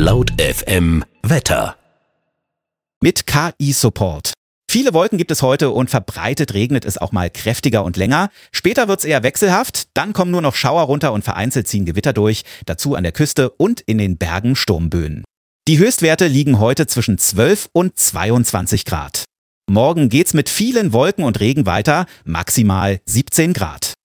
Laut FM Wetter. Mit KI-Support. Viele Wolken gibt es heute und verbreitet regnet es auch mal kräftiger und länger. Später wird es eher wechselhaft, dann kommen nur noch Schauer runter und vereinzelt ziehen Gewitter durch, dazu an der Küste und in den Bergen Sturmböen. Die Höchstwerte liegen heute zwischen 12 und 22 Grad. Morgen geht's mit vielen Wolken und Regen weiter, maximal 17 Grad.